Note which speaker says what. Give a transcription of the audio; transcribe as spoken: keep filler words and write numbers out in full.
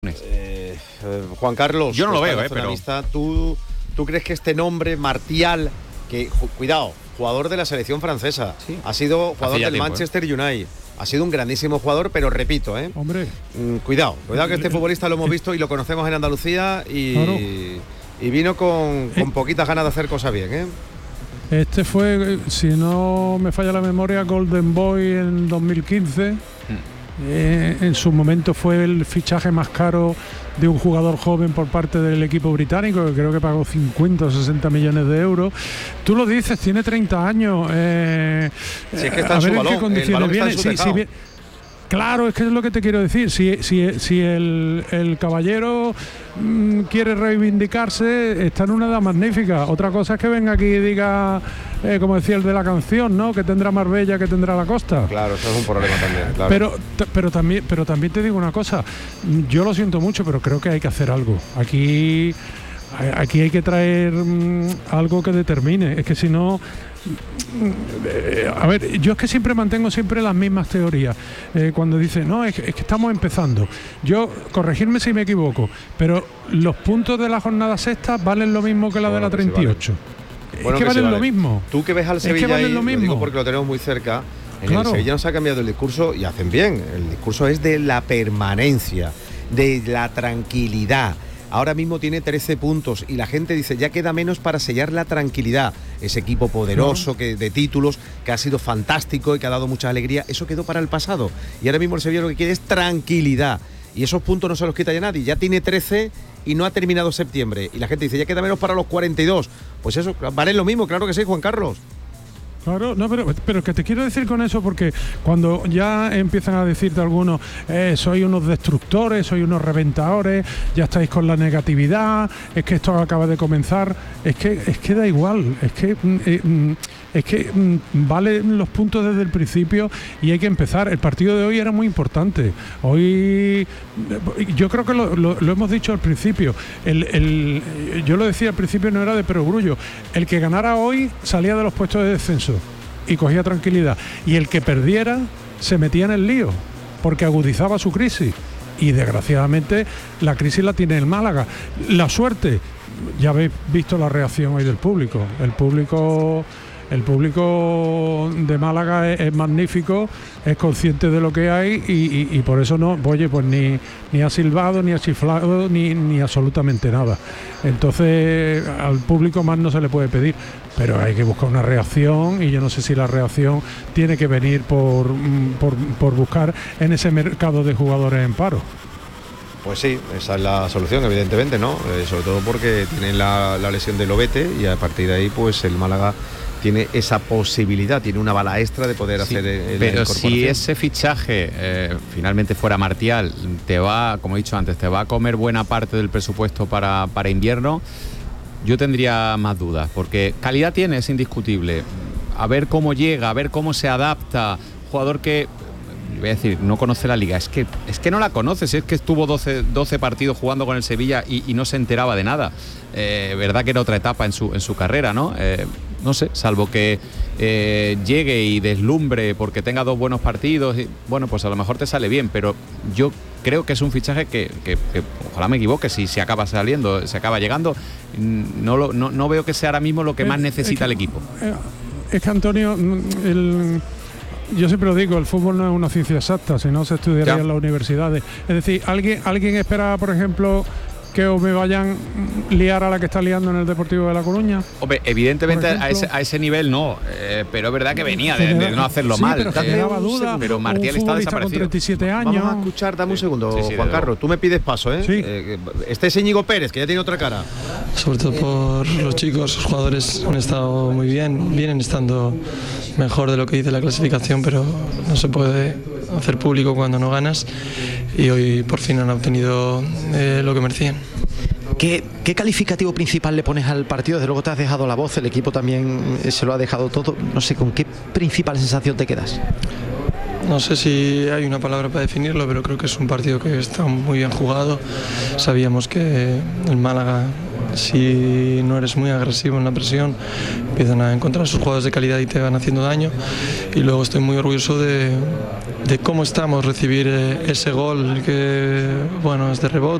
Speaker 1: Eh, eh, Juan Carlos,
Speaker 2: yo no lo veo, eh, pero
Speaker 1: ¿tú, ¿tú crees que este nombre Martial, que ju, cuidado, jugador de la selección francesa, sí, ha sido jugador del tiempo, Manchester eh. United, ha sido un grandísimo jugador, pero repito, eh,
Speaker 3: hombre,
Speaker 1: mm, cuidado, cuidado que este futbolista lo hemos visto y lo conocemos en Andalucía y, claro. y vino con, con eh. poquitas ganas de hacer cosas bien, eh.
Speaker 3: Este fue, si no me falla la memoria, Golden Boy en dos mil quince. Eh, en su momento fue el fichaje más caro de un jugador joven por parte del equipo británico, que creo que pagó cincuenta o sesenta millones de euros. Tú lo dices, tiene treinta años. Eh,
Speaker 1: si es que está en su balón,
Speaker 3: qué condiciones viene. Sí, sí, bien. Claro, es que es lo que te quiero decir. Si, si, si el, el caballero mmm, quiere reivindicarse, está en una edad magnífica. Otra cosa es que venga aquí y diga, eh, como decía el de la canción, ¿no? Que tendrá Marbella, que tendrá la costa.
Speaker 1: Claro, eso es un problema también. Claro.
Speaker 3: Pero, pero, también, pero también te digo una cosa. Yo lo siento mucho, pero creo que hay que hacer algo. Aquí, aquí hay que traer mmm, algo que determine. Es que si no... A ver, yo es que siempre mantengo siempre las mismas teorías. Eh, cuando dicen, no, es que, es que estamos empezando. Yo, corregirme si me equivoco, pero los puntos de la jornada sexta valen lo mismo que la bueno, de la treinta y ocho. Sí vale. Es bueno, que, que valen vale. lo mismo.
Speaker 1: Tú que ves al Sevilla,
Speaker 3: es que
Speaker 1: ahí,
Speaker 3: lo mismo.
Speaker 1: Lo digo porque lo tenemos muy cerca. En
Speaker 3: claro.
Speaker 1: el Sevilla no se ha cambiado el discurso y hacen bien. El discurso es de la permanencia, de la tranquilidad. Ahora mismo tiene trece puntos y la gente dice, ya queda menos para sellar la tranquilidad. Ese equipo poderoso, que, de títulos, que ha sido fantástico y que ha dado mucha alegría, eso quedó para el pasado. Y ahora mismo el Sevilla lo que quiere es tranquilidad. Y esos puntos no se los quita ya nadie. Ya tiene trece y no ha terminado septiembre. Y la gente dice, ya queda menos para los cuarenta y dos. Pues eso, vale lo mismo, claro que sí, Juan Carlos.
Speaker 3: Claro, no, pero, pero que te quiero decir con eso, porque cuando ya empiezan a decirte algunos, eh, sois unos destructores, sois unos reventadores, ya estáis con la negatividad, es que esto acaba de comenzar, es que es que da igual, es que eh, es que valen los puntos desde el principio y hay que empezar. El partido de hoy era muy importante. Hoy, yo creo que lo, lo, lo hemos dicho al principio, el, el, yo lo decía al principio, no era de perogrullo, el que ganara hoy salía de los puestos de descenso y cogía tranquilidad, y el que perdiera se metía en el lío porque agudizaba su crisis, y desgraciadamente la crisis la tiene el Málaga. La suerte, ya habéis visto la reacción hoy del público. El público el público de Málaga es, es magnífico, es consciente de lo que hay y, y, y por eso no, oye, pues ni, ni ha silbado, ni ha chiflado, ni, ni absolutamente nada. Entonces al público más no se le puede pedir, pero hay que buscar una reacción, y yo no sé si la reacción tiene que venir por, por, por buscar en ese mercado de jugadores en paro.
Speaker 1: Pues sí, esa es la solución, evidentemente, ¿no? Eh, sobre todo porque tienen la, la lesión de Lobete, y a partir de ahí pues el Málaga tiene esa posibilidad, tiene una bala extra de poder sí, hacer el,
Speaker 2: pero si ese fichaje eh, finalmente fuera Martial, te va, como he dicho antes, te va a comer buena parte del presupuesto para, para invierno, yo tendría más dudas, porque calidad tiene, es indiscutible. A ver cómo llega, a ver cómo se adapta, jugador que, voy a decir, no conoce la liga, es que es que no la conoces, es que estuvo doce, doce partidos jugando con el Sevilla y, y no se enteraba de nada. Eh, verdad que era otra etapa en su, en su carrera, ¿no? Eh, no sé, salvo que eh, llegue y deslumbre porque tenga dos buenos partidos, y, bueno, pues a lo mejor te sale bien, pero yo creo que es un fichaje que, que, que ojalá me equivoque, si se acaba saliendo, se acaba llegando, no, lo, no, no veo que sea ahora mismo lo que más necesita es que, el equipo.
Speaker 3: Es que, Antonio, el... yo siempre lo digo, el fútbol no es una ciencia exacta, si no se estudiaría ya en las universidades. Es decir, ¿alguien, alguien espera, por ejemplo, que os me vayan liar a la que está liando en el Deportivo de La Coruña?
Speaker 2: Hombre, evidentemente a ese, a ese nivel no, eh, pero es verdad que venía de, de no hacerlo
Speaker 3: sí,
Speaker 2: mal.
Speaker 3: Pero,
Speaker 2: eh,
Speaker 3: generaba duda,
Speaker 2: pero Martial está desaparecido.
Speaker 3: Con treinta y siete años.
Speaker 1: Vamos a escuchar, dame un
Speaker 2: sí,
Speaker 1: segundo,
Speaker 2: sí, sí,
Speaker 1: Juan Carlos, tú me pides paso, ¿eh?
Speaker 3: Sí.
Speaker 1: eh este es Íñigo Pérez, que ya tiene otra cara.
Speaker 4: Sobre todo por los chicos, los jugadores han estado muy bien, vienen estando mejor de lo que dice la clasificación, pero no se puede hacer público cuando no ganas, y hoy por fin han obtenido eh, lo que merecían.
Speaker 5: ¿Qué, ¿Qué calificativo principal le pones al partido? Desde luego te has dejado la voz, el equipo también se lo ha dejado todo. No sé, ¿con qué principal sensación te quedas?
Speaker 4: No sé si hay una palabra para definirlo, pero creo que es un partido que está muy bien jugado. Sabíamos que el Málaga si no eres muy agresivo en la presión, empiezan a encontrar sus jugadores de calidad y te van haciendo daño. Y luego estoy muy orgulloso de, de cómo estamos, recibir ese gol que, bueno, es de rebote.